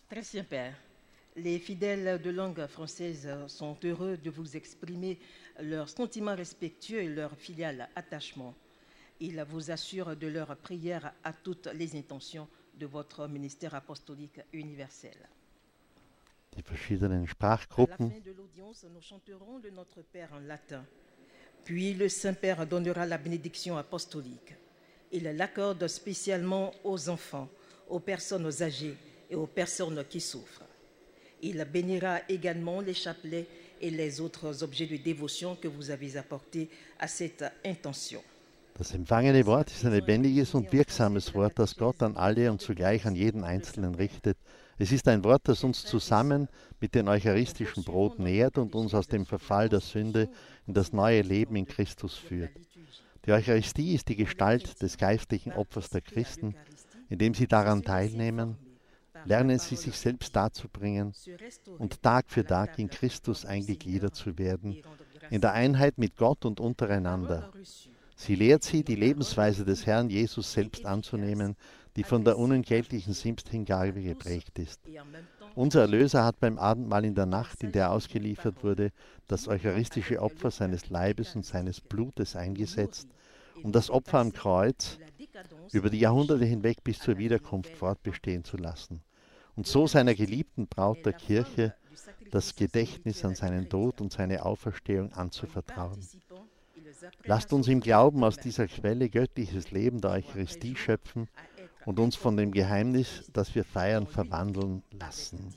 Très Saint-Père, les fidèles de langue française sont heureux de vous exprimer leurs sentiments respectueux et leur filial attachement. Ils vous assurent de leur prière à toutes les intentions de votre ministère apostolique universel. Die verschiedenen À la Sprachgruppen. fin de l'audience, nous chanterons le Notre Père en latin. Puis le Saint-Père donnera la bénédiction apostolique. Il l'accorde spécialement aux enfants, aux personnes âgées et aux personnes qui souffrent. Il bénira également les chapelets et les autres objets de dévotion que vous avez apportés à cette intention. Das empfangene Wort ist ein lebendiges und wirksames Wort, das Gott an alle und zugleich an jeden Einzelnen richtet. Es ist ein Wort, das uns zusammen mit dem eucharistischen Brot nährt und uns aus dem Verfall der Sünde in das neue Leben in Christus führt. Die Eucharistie ist die Gestalt des geistlichen Opfers der Christen. Indem sie daran teilnehmen, lernen sie sich selbst darzubringen und Tag für Tag in Christus eingegliedert zu werden, in der Einheit mit Gott und untereinander. Sie lehrt sie, die Lebensweise des Herrn Jesus selbst anzunehmen, die von der unentgeltlichen Selbsthingabe geprägt ist. Unser Erlöser hat beim Abendmahl in der Nacht, in der er ausgeliefert wurde, das eucharistische Opfer seines Leibes und seines Blutes eingesetzt, um das Opfer am Kreuz über die Jahrhunderte hinweg bis zur Wiederkunft fortbestehen zu lassen und so seiner geliebten Braut der Kirche das Gedächtnis an seinen Tod und seine Auferstehung anzuvertrauen. Lasst uns im Glauben aus dieser Quelle göttliches Leben der Eucharistie schöpfen und uns von dem Geheimnis, das wir feiern, verwandeln lassen.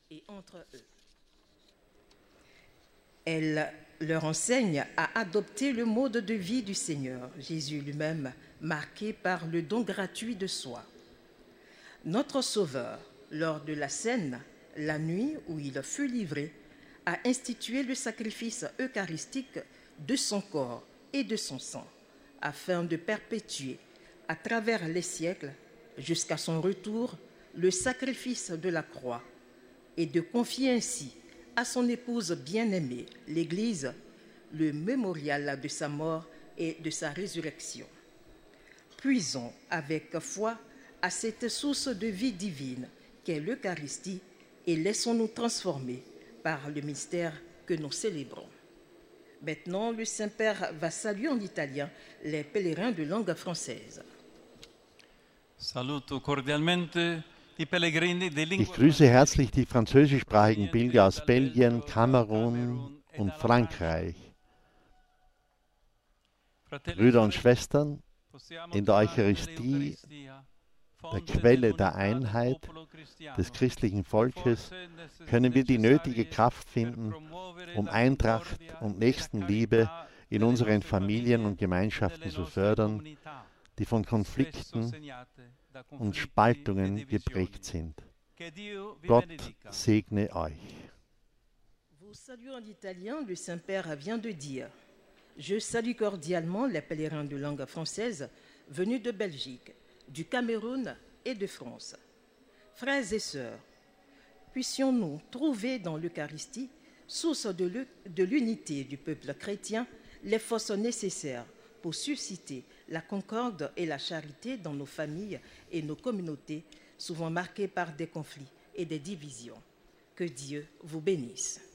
Elle leur enseigne à adopter le mode de vie du Seigneur, Jésus lui-même, marqué par le don gratuit de soi. Notre Sauveur, lors de la scène, la nuit où il fut livré, a institué le sacrifice eucharistique de son corps et de son sang, afin de perpétuer, à travers les siècles, jusqu'à son retour, le sacrifice de la croix, et de confier ainsi à son épouse bien-aimée, l'Église, le mémorial de sa mort et de sa résurrection. Puisons avec foi à cette source de vie divine qu'est l'Eucharistie et laissons-nous transformer par le mystère que nous célébrons. Maintenant, le Saint-Père va saluer en italien les pèlerins de langue française. Saluto cordialmente i pellegrini di lingua Ich grüße herzlich die französischsprachigen Pilger aus Belgien, Kamerun und Frankreich. Brüder und Schwestern, in der Eucharistie, der Quelle der Einheit des christlichen Volkes, können wir die nötige Kraft finden, um Eintracht und Nächstenliebe in unseren Familien und Gemeinschaften zu fördern, die von Konflikten und Spaltungen geprägt sind. Gott segne euch. Vous saluez en italien, le Saint-Père vient de dire « Je salue cordialement les pèlerins de langue française venus de Belgique, du Cameroun et de France. Frères et sœurs, puissions-nous trouver dans l'Eucharistie, source de l'unité du peuple chrétien, les forces nécessaires pour susciter la concorde et la charité dans nos familles et nos communautés, souvent marquées par des conflits et des divisions. Que Dieu vous bénisse.